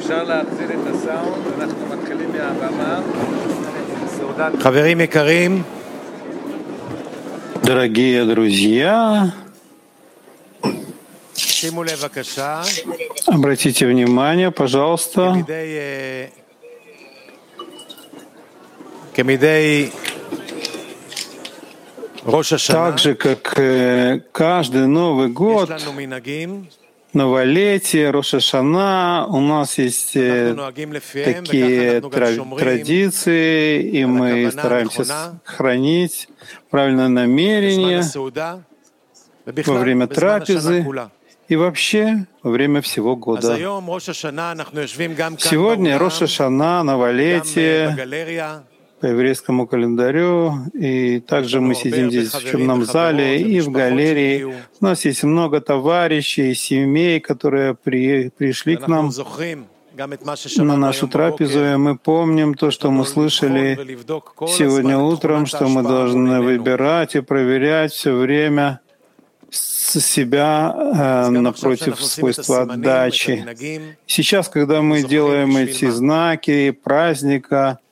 חברים יקרים, Дорогие друзья, שימו לב בבקשה, обратите внимание, пожалуйста, כמדי ראש השנה, так же, как каждый Новый יש год, לנו מנהגים, новолетие, Рош ха-Шана, у нас есть אנחנו נוהגים לפיהם, וככה такие אנחנו גם שומרים традиции, и על мы הכוונה стараемся הנכונה хранить правильное בזמן намерение הסעודה, во ובכלל время בזמן השנה трапезы כולה. и вообще во время всего אז года. היום ראש השנה אנחנו יושבים גם כאן Сегодня באולם, Рош ха-Шана, גם новолетие, בגלריה, по еврейскому календарю, и также мы сидим здесь в чумном зале и в галерее. У нас есть много товарищей, семей, которые пришли к нам на нашу трапезу, и мы помним то, что мы слышали сегодня утром, что мы должны выбирать и проверять все время себя напротив свойства отдачи. Сейчас, когда мы делаем эти знаки праздника,